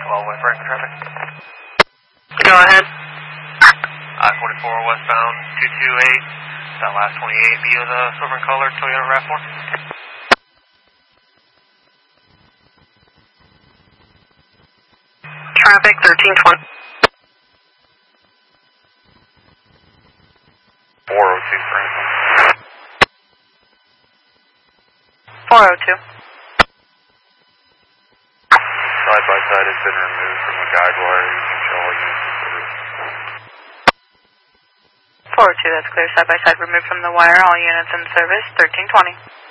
12 with Franklin traffic. Go ahead. I-44 westbound 228. That last 28 be the silver and color Toyota RAV4. Traffic 1320. 402 Franklin. 402. Side by side has been removed from the guide wire. You can show all units in service. 402, that's clear. Side by side removed from the wire. All units in service. 1320.